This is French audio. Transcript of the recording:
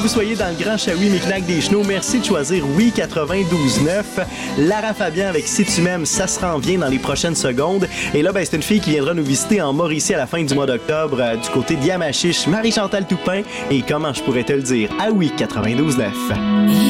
vous soyez dans le Grand Chaoui, Micnac des Chenaux, merci de choisir Oui 92.9. Lara Fabian avec Si tu m'aimes, ça se rend bien dans les prochaines secondes. Et là, c'est une fille qui viendra nous visiter en Mauricie à la fin du mois d'octobre du côté d'Yamachiche, Marie-Chantal Toupin. Et comment je pourrais te le dire? Ah oui, 92.9.